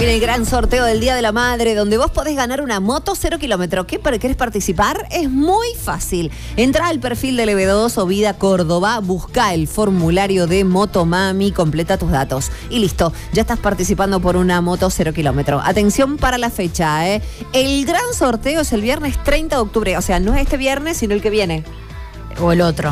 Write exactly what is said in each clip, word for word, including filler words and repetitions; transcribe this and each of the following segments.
viene el gran sorteo del Día de la Madre, donde vos podés ganar una moto cero kilómetros. ¿Qué? ¿Querés participar? Es muy fácil. Entrá al perfil de L B dos o Vida Córdoba, busca el formulario de Motomami, completa tus datos. Y listo, ya estás participando por una moto cero kilómetros. Atención para la fecha, ¿eh? El gran sorteo es el viernes treinta de octubre. O sea, no es este viernes, sino el que viene. O el otro.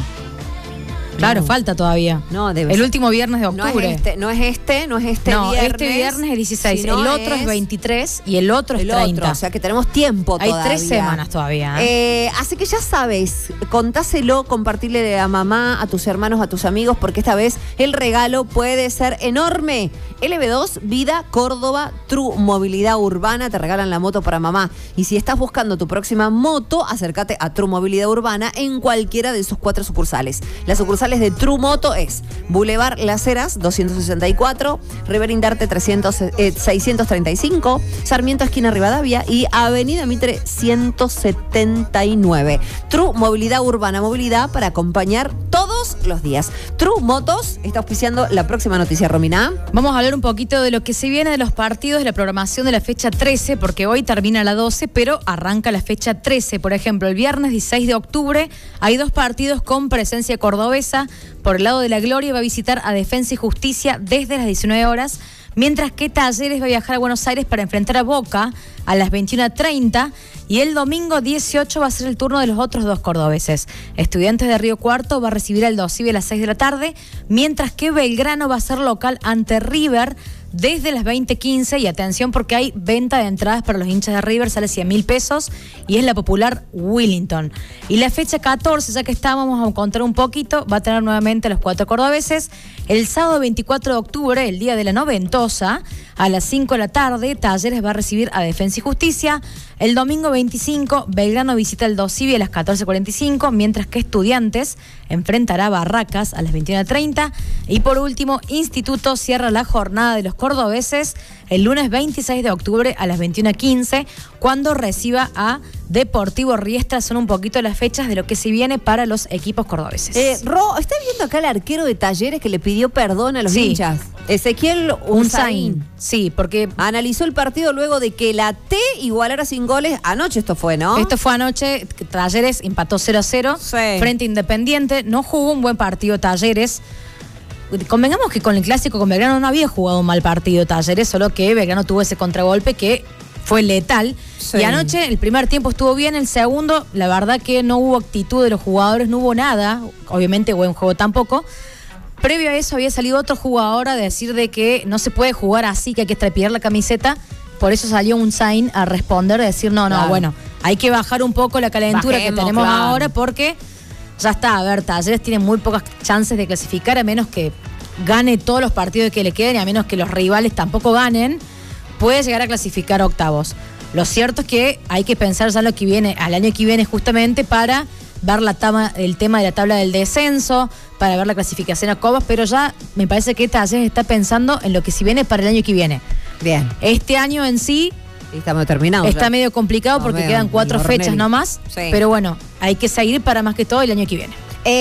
Claro, No. falta todavía. No, debe El ser. último viernes de No octubre. es este, no es este, no es este no, viernes. este viernes es dieciséis, el sino otro es veintitrés y el otro es el treinta. otro, o sea que tenemos tiempo Hay todavía. tres semanas todavía. ¿eh? Eh, así que ya sabes, contáselo, compartirle a mamá, a tus hermanos, a tus amigos, porque esta vez el regalo puede ser enorme. L B dos, Vida Córdoba, True Movilidad Urbana, te regalan la moto para mamá. Y si estás buscando tu próxima moto, acércate a True Movilidad Urbana en cualquiera de sus cuatro sucursales. Las sucursales de True Moto es Boulevard Las Heras doscientos sesenta y cuatro, Rivera Indarte trescientos, eh, seiscientos treinta y cinco, Sarmiento esquina Rivadavia y Avenida Mitre ciento setenta y nueve. True Movilidad Urbana, movilidad para acompañar todos los días. True Motos está auspiciando la próxima noticia, Romina. Vamos a hablar un poquito de lo que se viene de los partidos de la programación de la fecha trece, porque hoy termina la doce, pero arranca la fecha trece. Por ejemplo, el viernes dieciséis de octubre hay dos partidos con presencia cordobesa. Por el lado de la Gloria va a visitar a Defensa y Justicia desde las diecinueve horas, mientras que Talleres va a viajar a Buenos Aires para enfrentar a Boca a las veintiuna treinta, y el domingo dieciocho va a ser el turno de los otros dos cordobeses. Estudiantes de Río Cuarto va a recibir al Dosivi a las seis de la tarde, mientras que Belgrano va a ser local ante River desde las veinte quince, y atención porque hay venta de entradas para los hinchas de River, sale cien mil pesos y es la popular Willington. Y la fecha catorce, ya que estábamos, vamos a contar un poquito, va a tener nuevamente a los cuatro cordobeses. El sábado veinticuatro de octubre, el día de la noventosa, a las cinco de la tarde, Talleres va a recibir a Defensa y Justicia. El domingo veinticinco, Belgrano visita el Dosivi a las catorce cuarenta y cinco, mientras que Estudiantes enfrentará a Barracas a las veintiuna treinta. Y por último, Instituto cierra la jornada de los cordobeses el lunes veintiséis de octubre a las veintiuna quince, cuando reciba a Deportivo Riestra. Son un poquito las fechas de lo que se viene para los equipos cordobeses. Eh, Ro, ¿estás viendo acá el arquero de Talleres que le pidió perdón a los Sí. hinchas? Ezequiel Unzaín. Unzaín. Sí, porque Analizó el partido luego de que la T igualara sin goles. Anoche esto fue, ¿no? esto fue anoche. Talleres empató cero a cero Sí. frente a Independiente. No jugó un buen partido Talleres. Convengamos que con el clásico con Belgrano no había jugado un mal partido Talleres, solo que Belgrano tuvo ese contragolpe que fue letal. Sí. Y anoche el primer tiempo estuvo bien, el segundo, la verdad que no hubo actitud de los jugadores, no hubo nada, obviamente buen juego tampoco. Previo a eso había salido otro jugador a decir de que no se puede jugar así, que hay que estrepillar la camiseta. Por eso salió Unzaín a responder, a decir, no, no, Claro. bueno, hay que bajar un poco la calentura Bajemos, que tenemos claro. ahora, porque ya está, a ver, Talleres tiene muy pocas chances de clasificar, a menos que gane todos los partidos que le queden y a menos que los rivales tampoco ganen, puede llegar a clasificar a octavos. Lo cierto es que hay que pensar ya lo que viene, al año que viene, justamente para ver la tama, el tema de la tabla del descenso, para ver la clasificación a Copas, pero ya me parece que Talleres está pensando en lo que si viene para el año que viene. Bien. Este año en sí Y estamos terminados. está ya. medio complicado No, porque medio, quedan cuatro Ornelli. fechas nomás, Sí. pero bueno, hay que seguir para más que todo el año que viene.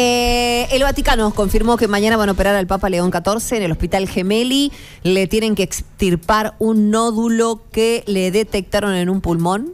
Eh, el Vaticano confirmó que mañana van a operar al Papa León catorce en el Hospital Gemelli. Le tienen que extirpar un nódulo que le detectaron en un pulmón.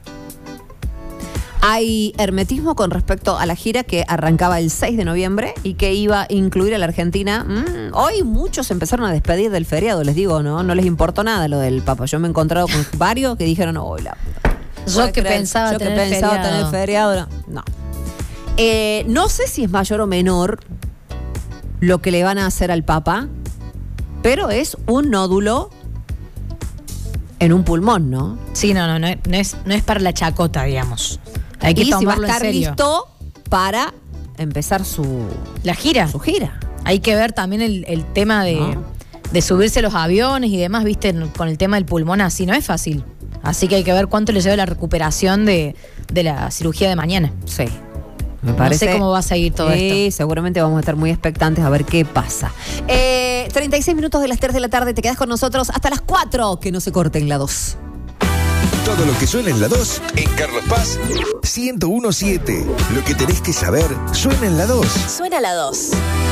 Hay hermetismo con respecto a la gira que arrancaba el seis de noviembre y que iba a incluir a la Argentina. Mm, hoy muchos empezaron a despedir del feriado, les digo, ¿no? No les importó nada lo del Papa. Yo me he encontrado con varios que dijeron, oh, la puta. Yo ¿Puedes que creer? pensaba Yo que tener pensaba feriado. tener feriado. No. No. Eh, no sé si es mayor o menor lo que le van a hacer al Papa, pero es un nódulo en un pulmón, ¿no? Sí, no, no, no, no es, no es para la chacota, digamos. Hay que y si va a tomarlo en estar serio. listo para empezar su, La gira. su gira. Hay que ver también el, el tema de, No. de subirse a los aviones y demás, viste, con el tema del pulmón así, no es fácil. Así que hay que ver cuánto le lleva la recuperación de, de la cirugía de mañana. Sí. Me parece. No sé cómo va a seguir todo sí, esto. seguramente vamos a estar muy expectantes a ver qué pasa. Eh, treinta y seis minutos de las tres de la tarde, te quedas con nosotros hasta las cuatro, que no se corte en la dos. Todo lo que suena en la dos, en Carlos Paz, ciento uno punto siete. Lo que tenés que saber, suena en la dos. Suena la dos.